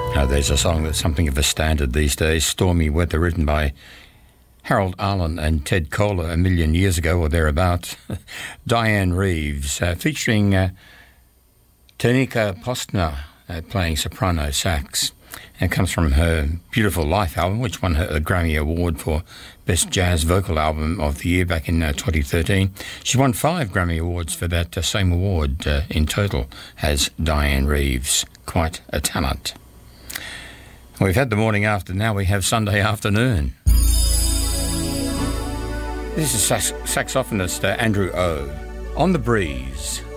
There's a song that's something of a standard these days, Stormy Weather, written by Harold Arlen and Ted Koehler a million years ago or thereabouts. Diane Reeves, featuring Tanika Postner playing soprano sax. It comes from her Beautiful Life album, which won her a Grammy Award for Best Jazz Vocal Album of the Year back in 2013. She won 5 Grammy Awards for that same award in total as Diane Reeves. Quite a talent. We've had the morning after, now we have Sunday afternoon. This is saxophonist Andrew O. On the Breeze.